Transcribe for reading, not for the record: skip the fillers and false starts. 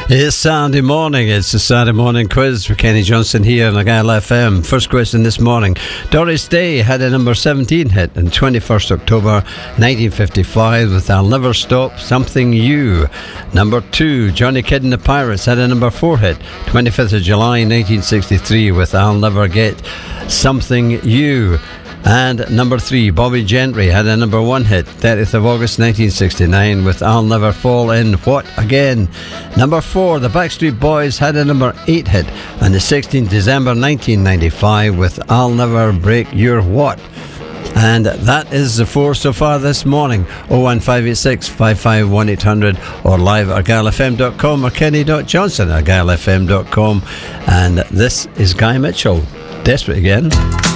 It's Saturday morning. It's the Saturday morning quiz with Kenny Johnson here on Argyle FM. First question this morning. Doris Day had a number 17 hit on 21st October 1955 with I'll Never Stop Something You. Number 2, Johnny Kidd and the Pirates had a number 4 hit 25th of July 1963 with I'll Never Get Something You. And number 3, Bobby Gentry had a number 1 hit 30th of August 1969 with I'll Never Fall In What Again. Number 4, the Backstreet Boys had a number 8 hit on the 16th December 1995 with I'll Never Break Your What. And that is the 4 so far this morning. 01586 551 or live at argylefm.com or kenny.johnson at argylefm.com. And this is Guy Mitchell, Desperate Again.